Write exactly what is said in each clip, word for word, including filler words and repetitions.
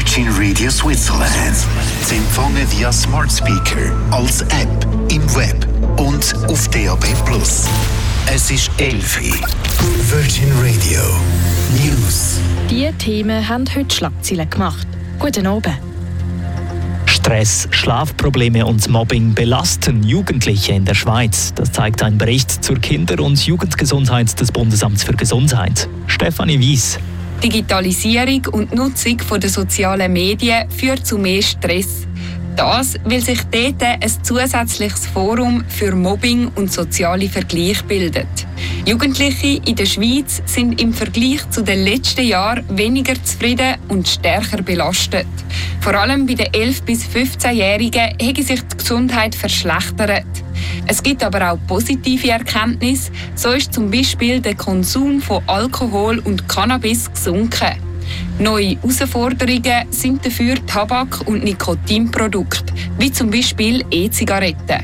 Virgin Radio Switzerland. Sie empfangen via Smart Speaker, als App, im Web und auf D A B plus. Es ist elf Uhr. Virgin Radio News. Diese Themen haben heute Schlagzeilen gemacht. Guten Abend. Stress, Schlafprobleme und Mobbing belasten Jugendliche in der Schweiz. Das zeigt ein Bericht zur Kinder- und Jugendgesundheit des Bundesamts für Gesundheit. Stefanie Weiss. Digitalisierung und Nutzung der sozialen Medien führt zu mehr Stress. Das, weil sich dort ein zusätzliches Forum für Mobbing und soziale Vergleich bildet. Jugendliche in der Schweiz sind im Vergleich zu den letzten Jahren weniger zufrieden und stärker belastet. Vor allem bei den elf- bis fünfzehnjährigen hat sich die Gesundheit verschlechtert. Es gibt aber auch positive Erkenntnisse. So ist zum Beispiel der Konsum von Alkohol und Cannabis gesunken. Neue Herausforderungen sind dafür Tabak- und Nikotinprodukte, wie zum Beispiel E-Zigaretten.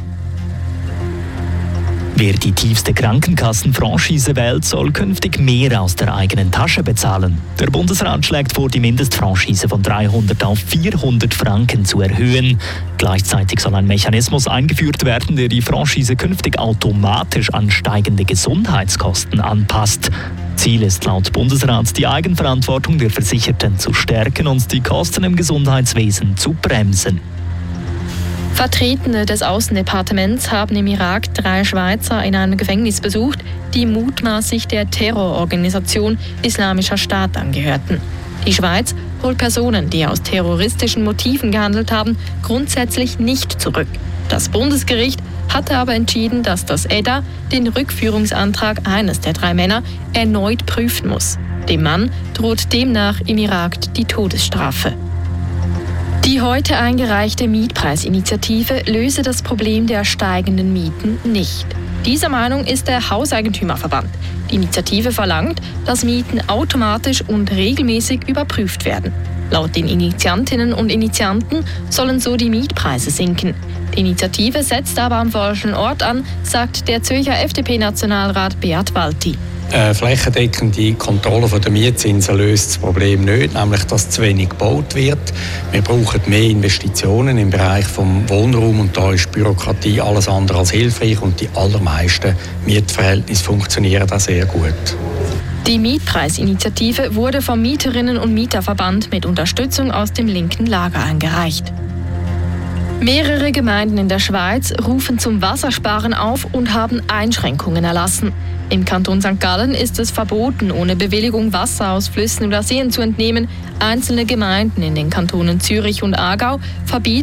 Wer die tiefste Krankenkassenfranchise wählt, soll künftig mehr aus der eigenen Tasche bezahlen. Der Bundesrat schlägt vor, die Mindestfranchise von dreihundert auf vierhundert Franken zu erhöhen. Gleichzeitig soll ein Mechanismus eingeführt werden, der die Franchise künftig automatisch an steigende Gesundheitskosten anpasst. Ziel ist laut Bundesrat, die Eigenverantwortung der Versicherten zu stärken und die Kosten im Gesundheitswesen zu bremsen. Vertretende des Außendepartements haben im Irak drei Schweizer in einem Gefängnis besucht, die mutmaßlich der Terrororganisation Islamischer Staat angehörten. Die Schweiz holt Personen, die aus terroristischen Motiven gehandelt haben, grundsätzlich nicht zurück. Das Bundesgericht hatte aber entschieden, dass das E D A den Rückführungsantrag eines der drei Männer erneut prüfen muss. Dem Mann droht demnach im Irak die Todesstrafe. Die heute eingereichte Mietpreisinitiative löse das Problem der steigenden Mieten nicht. Dieser Meinung ist der Hauseigentümerverband. Die Initiative verlangt, dass Mieten automatisch und regelmäßig überprüft werden. Laut den Initiantinnen und Initianten sollen so die Mietpreise sinken. Die Initiative setzt aber am falschen Ort an, sagt der Zürcher F D P-Nationalrat Beat Walti. Eine flächendeckende Kontrolle der Mietzinsen löst das Problem nicht, nämlich dass zu wenig gebaut wird. Wir brauchen mehr Investitionen im Bereich des Wohnraums und da ist Bürokratie alles andere als hilfreich und die allermeisten Mietverhältnisse funktionieren da sehr gut. Die Mietpreisinitiative wurde vom Mieterinnen- und Mieterverband mit Unterstützung aus dem linken Lager eingereicht. Mehrere Gemeinden in der Schweiz rufen zum Wassersparen auf und haben Einschränkungen erlassen. Im Kanton Sankt Gallen ist es verboten, ohne Bewilligung Wasser aus Flüssen oder Seen zu entnehmen. Einzelne Gemeinden in den Kantonen Zürich und Aargau verbieten